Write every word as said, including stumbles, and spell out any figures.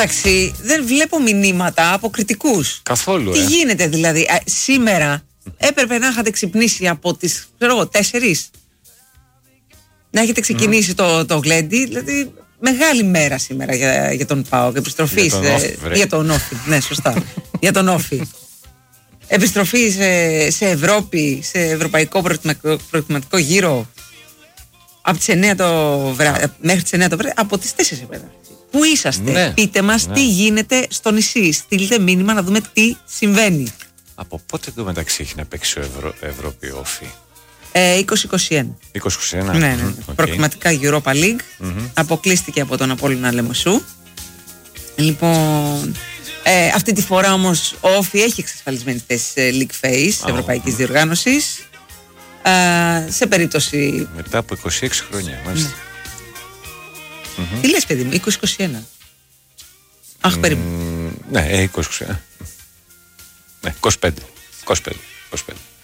μεταξύ, δεν βλέπω μηνύματα από κριτικούς. Καθόλου, Τι ε. γίνεται δηλαδή, α, σήμερα έπρεπε να είχατε ξυπνήσει από τις, ξέρω εγώ, τέσσερις. Να έχετε ξεκινήσει mm. το, το γλέντι, δηλαδή μεγάλη μέρα σήμερα για, για τον ΠΑΟΚ. Επιστροφή για τον σε, Όφη, για τον Όφη, ναι, σωστά. Για τον Όφη. Επιστροφή σε, σε Ευρώπη, σε ευρωπαϊκό προετοιμαστικό γύρο από τις εννιά το βράδυ, μέχρι τις εννιά το βράδυ, από τις τέσσερις βέβαια. Πού είσαστε, ναι, πείτε μας ναι. τι γίνεται στο νησί, στείλτε μήνυμα να δούμε τι συμβαίνει. Από πότε το μεταξύ έχει να παίξει ο Ευρω... Ευρώπη Όφη? Ε, είκοσι είκοσι ένα. είκοσι είκοσι ένα. Ναι, ναι, ναι. Okay. Προκριματικά Europa League. Mm-hmm. Αποκλείστηκε από τον Απόλλωνα Λεμεσού. Λοιπόν, ε, αυτή τη φορά όμως ο Όφη έχει εξασφαλισμένη θέση σε League Phase της oh. Ευρωπαϊκής Διοργάνωσης. Ε, σε περίπτωση. Μετά από είκοσι έξι χρόνια, μάλιστα. Ναι. Mm-hmm. Τι λες, παιδί μου, είκοσι είκοσι ένα. Αχ, mm, περίπου. Ναι, είκοσι είκοσι ένα. Ναι, είκοσι πέντε. είκοσι πέντε. είκοσι πέντε.